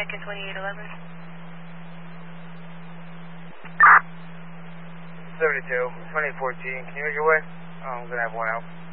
Lincoln 2811. 72, 2014. Can you make your way? Oh, I'm going to have one out.